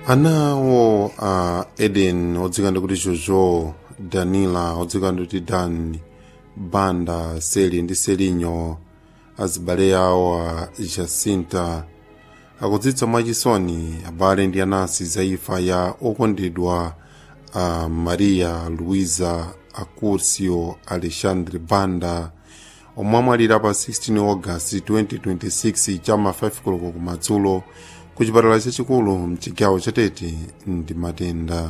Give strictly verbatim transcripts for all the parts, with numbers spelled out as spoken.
anawo a uh, Eden odzikanda kuti Jojo, Danila odzikanda kuti Dan, Banda, Seli ndi Selinyo, azibale yawo a Jacinta akudzitsa mwachisoni abale ndi anansi za imfa ya okondedwa a uh, Maria Luisa Acurcio Alexandre Banda omwe amwalira pa sixteen August twenty twenty-six chama five koloko kumadzulo ku chipatala chachikulu mchigawo cha Tete ndi matenda.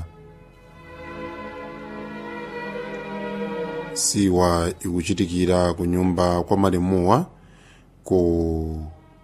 Siwa ikuchitikira ku nyumba kwa malemuwa ku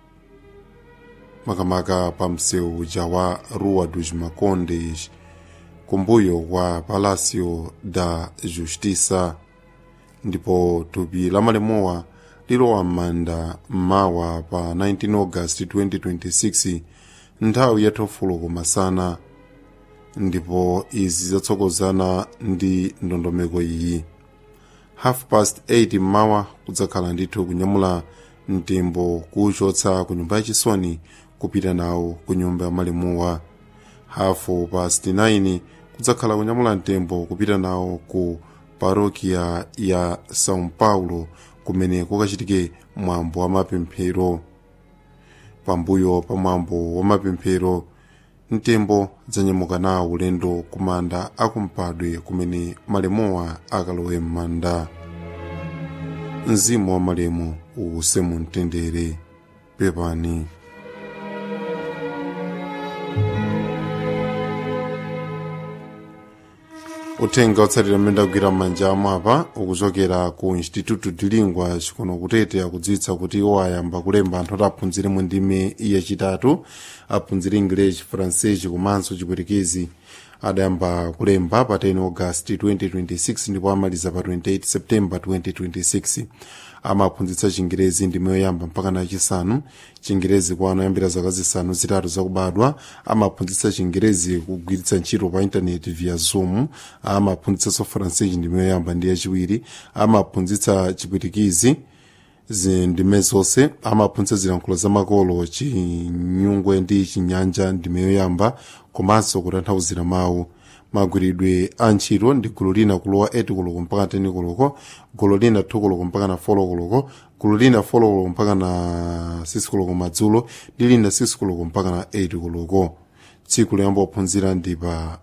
makamaka pa msewu uja wa Rua dos Macondes kumbuyo kwa Palacio da Justiça, ndipo thupi la malemuwa lilowa m'manda mmawa pa nineteen August twenty twenty-six nthawi ya thofuluko masana, ndipo izi zatsokozana ndi ndondomeko iyi. Half past eight mmawa kudzakhala ndithu kunyamula mtembo kuchotsa ku nyumba yachisoni kupita nawo ku nyumba ya malemuwa. Half past nine kudzakhala kunyamula mtembo kupita nawo ku parokia ya São Paulo kumene kukachitike mwambo wa mapemphero. Pambuyo pa mwambo wa mapemphero mtembo dzanyamuka nawo ulendo kumanda akumpadwe kumene malemuwa akalowe m'manda. Mzimu wa malemu uwuse mu mtendere. Pepani. Uthenga otsatira mmene kugwira manja amwapa ukuchokera ku Instituto de Língua chikono kutete akudziwitsa kuti iwo ayamba kulemba anthu oti aphunzire mu ndime yachitatu, aphunzire English, Francese komanso Chipwitikizi. Adayamba kulemba pa ten August twenty twenty-six ndipo amaliza pa twenty-eight September twenty twenty-six. Amaphunzitsa Chingerezi ndime yoyamba mpaka nachisanu, Chingerezi kwa anoyambira zaka zisanu zitatu zakubadwa. Amaphunzitsa Chingerezi kugwiritsa ntchito pa internet via Zoom. Amaphunzitsa Francese ndime yoyamba ndi yachiwiri. Amaphunzitsa Chipwitikizi ndime zonse. Amaphunzitsa zilankhulo zamakolo, Chinyungwe ndi Chinyanja ndime yoyamba komanso kutanthauzira mawu. Magwiridwe a ntchito ndi gulu lina kulowa eight koloko mpaka ten koloko, gulu lina two koloko mpaka na four koloko, gulu lina four koloko mpaka na six koloko madzulo, ndi lina six koloko mpaka na eight koloko. Tsiku loyamba kuphunzira ndi pa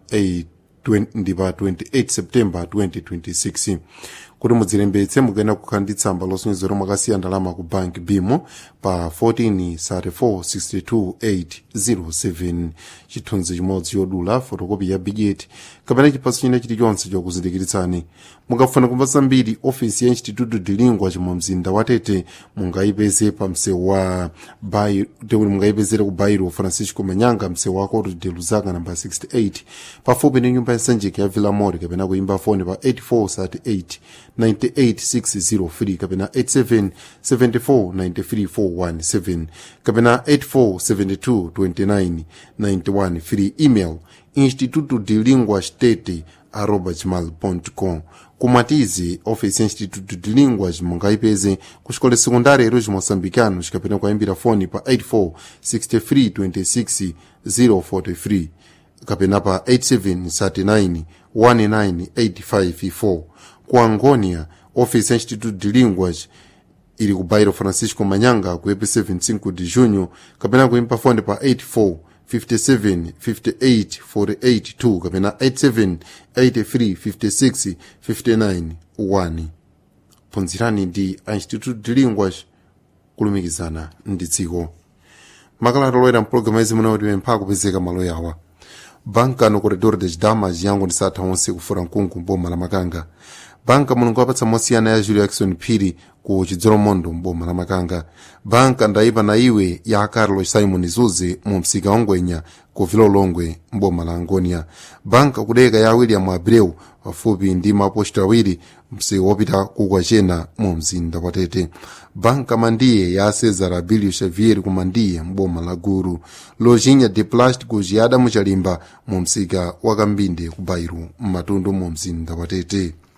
twenty-eight September twenty twenty-six. Kuti mudzilembetse mukuyenda kukhala ndi tsamba losonyeza lomwe akasiya ndalama ku bank bimo pa fourteen thirty-four sixty-two eight oh seven. Chithunzi chimodzi yodula, fotokopi ya bigeti kapena chiphaso china chilichonse chokuzindikiritsani. Mukafuna kumva zambiri, ofisi ya Instituto de Língua mu mzinda wa Tete mungayipeze pa msewu wa mungayipezera ku Bairro Francisco Manyanga, msewu wa Corte de Luzaka number sixty-eight, pafupi ndi nyumba ya Sanjika ya Villa Mori, kapena kuimba foni pa eight four three eight nine eight six oh three kapena eight seven seven four nine three four one seven kapena eight four seven two two nine nine one three. Email instituto de língua tete arroba gmail dot com. Kumatizi, office Instituto de Línguas mungayipeze ku xikola sekundari Heróis Moçambicanos kapena kuimbira foni pa eight four six three two six oh four three kapena pa eight seven three nine one nine eight five four. Ku Angônia, office Instituto de Línguas ili ku Bairro Francisco Manyanga ku E P seven five de junho kapena kuimba foni pa eight four five seven five eight four eight two kapena eight seven eight three five six five nine one. Phunzirani ndi a Instituto de Línguas kulumikizana ndi dziko. Makalata olowera mpulogalamu yazimuna kuti mpha kupezeka malo yawa. Banka no corredor das damas yangu ndi satha onse kufura mkungu mboma la Makanga. Banka mulungu wapatsa mosiyana ya Julio Jackson Phiri ku Chidzolomondo mboma la Makanga. Banka ndaipa na iwe ya Carlos Simon Zuze mu msika ongwenya ku Vilolongwe mboma la Angonia. Banka kudeka ya William Abreu pafupi ndi maposto awiri msika wopita kukwachena mu mzinda wa Tete. Banka mandiye ya Cesar Abilio Xavier ku Mandiye mboma la Guru. Lojinha de plástico jiada muchalimba mu msika wa Kambinde ku Bairro matundu mu mzinda wa Tete.